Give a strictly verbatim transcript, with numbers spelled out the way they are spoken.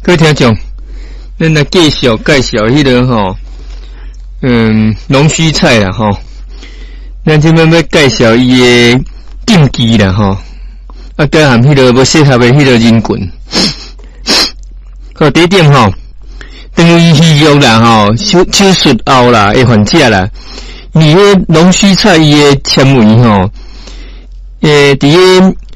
各位听众，咱来介绍介绍迄个吼，嗯，龙须菜啦吼。咱即摆要介绍伊个禁忌啦吼，啊，加含迄个要适合的迄个人群。好，第一点吼，等于鱼肉啦吼，手手术后啦，会患者啦，伊迄龙须菜伊个纤维吼，诶，伫个